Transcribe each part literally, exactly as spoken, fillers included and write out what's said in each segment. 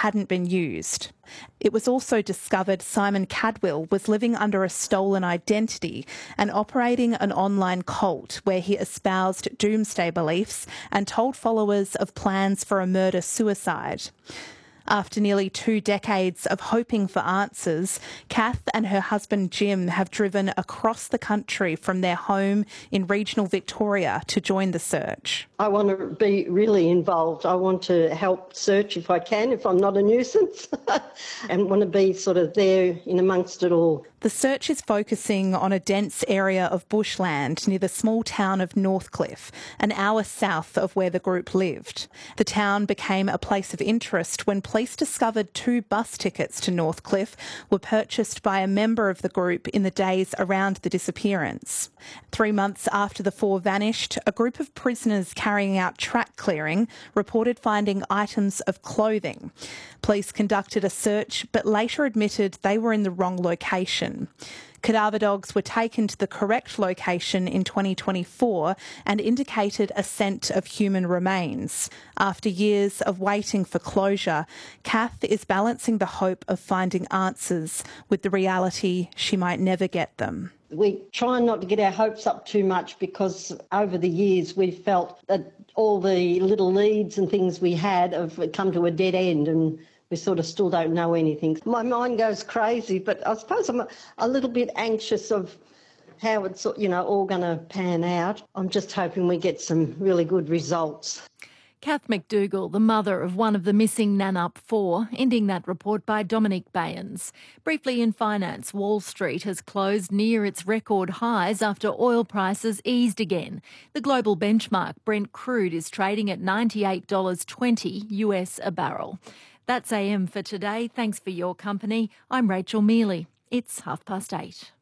hadn't been used. It was also discovered Simon Cadwell was living under a stolen identity and operating an online cult where he espoused doomsday beliefs and told followers of plans for a murder-suicide. After nearly two decades of hoping for answers, Kath and her husband Jim have driven across the country from their home in regional Victoria to join the search. I want to be really involved. I want to help search if I can, if I'm not a nuisance, and want to be sort of there in amongst it all. The search is focusing on a dense area of bushland near the small town of Northcliffe, an hour south of where the group lived. The town became a place of interest when police discovered two bus tickets to Northcliffe were purchased by a member of the group in the days around the disappearance. Three months after the four vanished, a group of prisoners carrying out track clearing reported finding items of clothing. Police conducted a search but later admitted they were in the wrong location. Cadaver dogs were taken to the correct location in twenty twenty-four and indicated a scent of human remains. After years of waiting for closure, Kath is balancing the hope of finding answers with the reality she might never get them. We try not to get our hopes up too much because over the years we've felt that all the little leads and things we had have come to a dead end and we sort of still don't know anything. My mind goes crazy, but I suppose I'm a, a little bit anxious of how it's, you know, all going to pan out. I'm just hoping we get some really good results. Kath McDougall, the mother of one of the missing Nannup Four, ending that report by Dominic Bayans. Briefly in finance, Wall Street has closed near its record highs after oil prices eased again. The global benchmark, Brent crude, is trading at ninety-eight dollars twenty U S a barrel. That's A M for today. Thanks for your company. I'm Rachel Mealy. It's half past eight.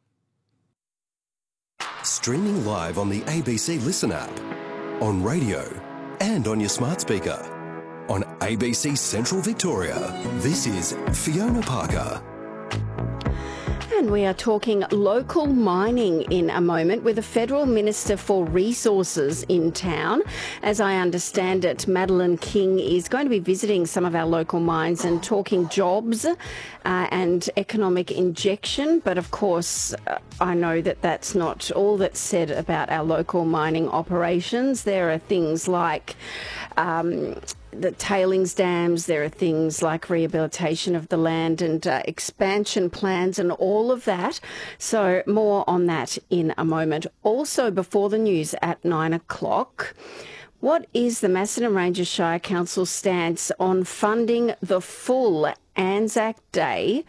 Streaming live on the A B C Listen app, on radio and on your smart speaker. On A B C Central Victoria, this is Fiona Parker. And we are talking local mining in a moment with the Federal Minister for Resources in town. As I understand it, Madeleine King is going to be visiting some of our local mines and talking jobs uh, and economic injection. But of course, uh, I know that that's not all that's said about our local mining operations. There are things like Um, the tailings dams, there are things like rehabilitation of the land and uh, expansion plans and all of that. So more on that in a moment. Also before the news at nine o'clock, what is the Macedon Ranges Shire Council stance on funding the full Anzac Day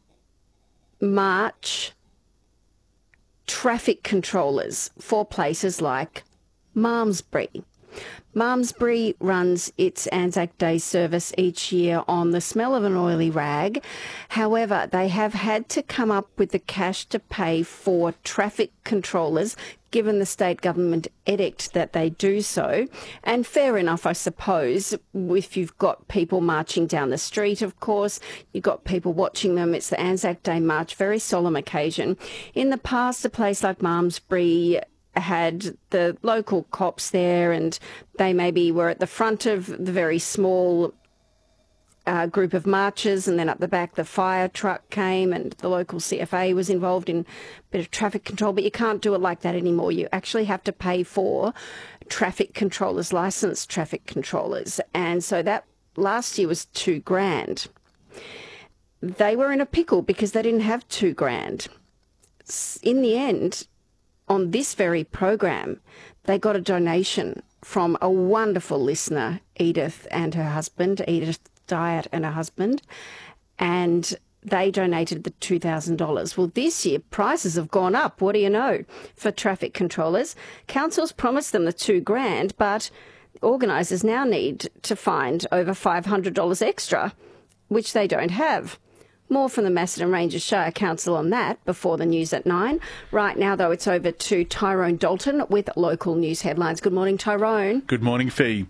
March traffic controllers for places like Malmesbury? Malmesbury runs its Anzac Day service each year on the smell of an oily rag. However, they have had to come up with the cash to pay for traffic controllers, given the state government edict that they do so. And fair enough, I suppose, if you've got people marching down the street, of course, you've got people watching them. It's the Anzac Day March, very solemn occasion. In the past, a place like Malmesbury had the local cops there and they maybe were at the front of the very small uh, group of marchers, and then up the back the fire truck came and the local C F A was involved in a bit of traffic control. But you can't do it like that anymore. You actually have to pay for traffic controllers, licensed traffic controllers. And so that last year was two grand. They were in a pickle because they didn't have two grand. In the end, on this very program, they got a donation from a wonderful listener, Edith and her husband, Edith Diet and her husband, and they donated the two thousand dollars. Well, this year, prices have gone up. What do you know? For traffic controllers, councils promised them the two grand, but organisers now need to find over five hundred dollars extra, which they don't have. More from the Macedon Ranges Shire Council on that before the news at nine. Right now, though, it's over to Tyrone Dalton with local news headlines. Good morning, Tyrone. Good morning, Fee.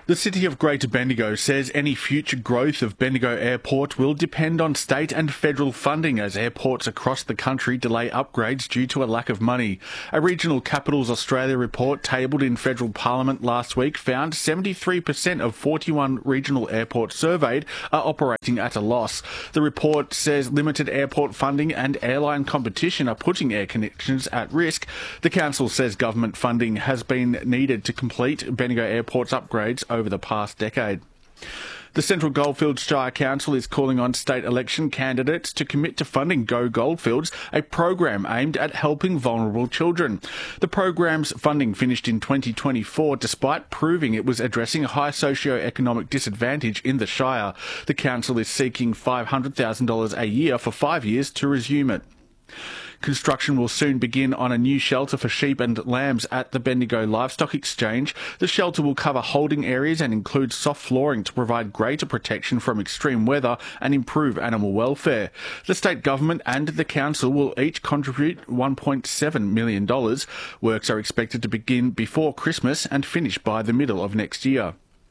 The City of Greater Bendigo says any future growth of Bendigo Airport will depend on state and federal funding as airports across the country delay upgrades due to a lack of money. A Regional Capitals Australia report tabled in Federal Parliament last week found seventy-three percent of forty-one regional airports surveyed are operating at a loss. The report says limited airport funding and airline competition are putting air connections at risk. The council says government funding has been needed to complete Bendigo Airport's upgrades over the past decade. The Central Goldfields Shire Council is calling on state election candidates to commit to funding Go Goldfields, a program aimed at helping vulnerable children. The program's funding finished in twenty twenty-four despite proving it was addressing high socio-economic disadvantage in the Shire. The council is seeking five hundred thousand dollars a year for five years to resume it. Construction will soon begin on a new shelter for sheep and lambs at the Bendigo Livestock Exchange. The shelter will cover holding areas and include soft flooring to provide greater protection from extreme weather and improve animal welfare. The state government and the council will each contribute one point seven million dollars. Works are expected to begin before Christmas and finish by the middle of next year.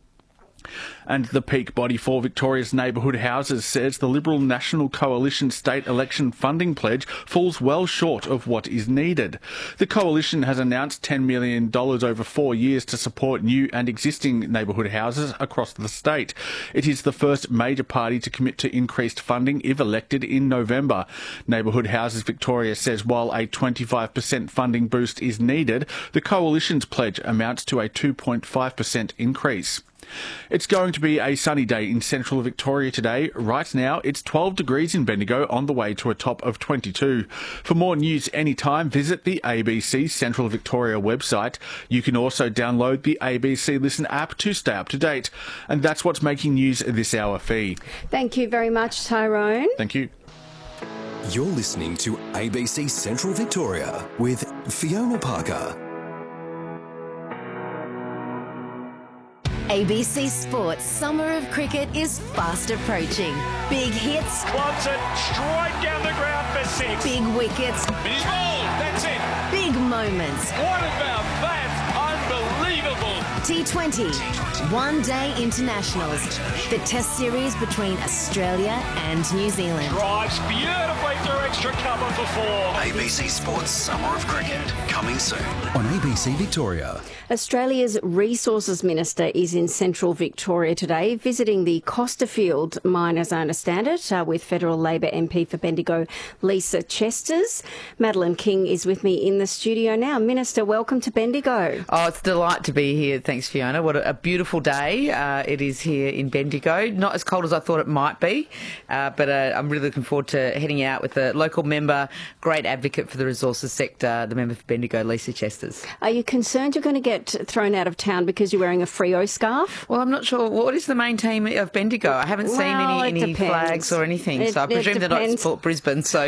And the peak body for Victoria's neighbourhood houses says the Liberal National Coalition state election funding pledge falls well short of what is needed. The coalition has announced ten million dollars over four years to support new and existing neighbourhood houses across the state. It is the first major party to commit to increased funding if elected in November. Neighbourhood Houses Victoria says while a twenty-five percent funding boost is needed, the coalition's pledge amounts to a two point five percent increase. It's going to be a sunny day in central Victoria today. Right now, it's twelve degrees in Bendigo on the way to a top of twenty-two. For more news anytime, visit the A B C Central Victoria website. You can also download the A B C Listen app to stay up to date. And that's what's making news this hour, Fee. Thank you very much, Tyrone. Thank you. You're listening to A B C Central Victoria with Fiona Parker. A B C Sports Summer of Cricket is fast approaching. Big hits. Wants it straight down the ground for six. Big wickets. He's bowled. That's it. Big moments. What about that? Unbelievable. T twenty. One Day Internationals. The Test series between Australia and New Zealand. Drives beautifully through extra cover for four. A B C Sports Summer of Cricket, coming soon on A B C Victoria. Australia's Resources Minister is in central Victoria today, visiting the Costerfield mine, as I understand it, uh, with Federal Labor M P for Bendigo, Lisa Chesters. Madeline King is with me in the studio now. Minister, welcome to Bendigo. Oh, it's a delight to be here. Thanks, Fiona. What a, a beautiful day uh, it is here in Bendigo. Not as cold as I thought it might be, uh, but uh, I'm really looking forward to heading out with a local member, great advocate for the resources sector, the member for Bendigo, Lisa Chesters. Are you concerned you're going to get thrown out of town because you're wearing a Freo scarf? Well, I'm not sure. What is the main team of Bendigo? I haven't well, seen any, any flags or anything, it, so I presume they're not support Brisbane. So,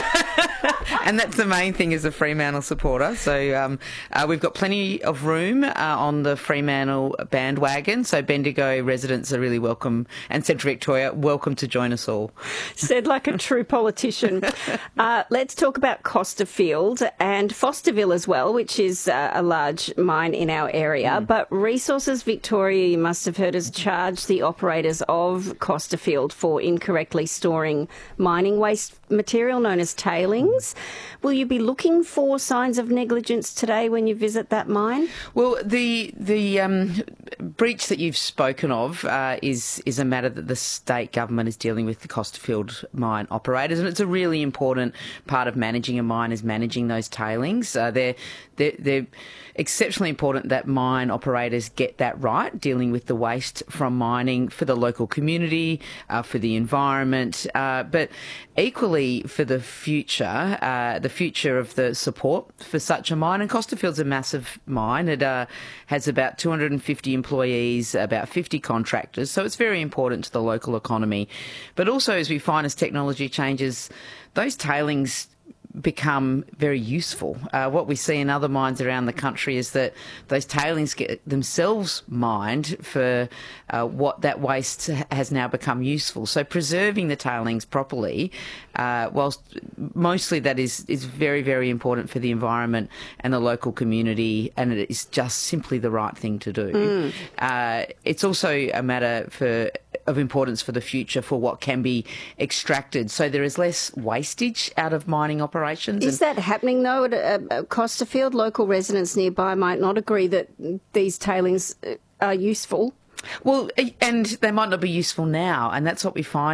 and that's the main thing as a Fremantle supporter. So um, uh, we've got plenty of room uh, on the Fremantle bandwagon. So Bendigo residents are really welcome, and Central Victoria, welcome to join us all. Said like a true politician. uh, let's talk about Costerfield and Fosterville as well, which is uh, a large mine in our area. Mm. But Resources Victoria, you must have heard, has charged the operators of Costerfield for incorrectly storing mining waste material known as tailings. Will you be looking for signs of negligence today when you visit that mine? Well, the the um, breach that you've spoken of uh, is is a matter that the state government is dealing with the Costerfield mine operators, and it's a really important part of managing a mine is managing those tailings. Uh, they're, they're they're exceptionally important that mine operators get that right, dealing with the waste from mining for the local community, uh, for the environment, uh, but equally for the future, uh, the future of the support for such a mine. And Costerfield's a massive mine. It uh, has about two hundred fifty employees, about fifty contractors, so it's very important to the local economy. But also, as we find as technology changes, those tailings become very useful. Uh, what we see in other mines around the country is that those tailings get themselves mined for uh, what that waste has now become useful. So preserving the tailings properly, uh, whilst mostly that is, is very, very important for the environment and the local community, and it is just simply the right thing to do. Mm. Uh, it's also a matter for of importance for the future for what can be extracted. So there is less wastage out of mining operations. Is that happening, though, at uh, Costerfield? Local residents nearby might not agree that these tailings are useful. Well, and they might not be useful now, and that's what we find.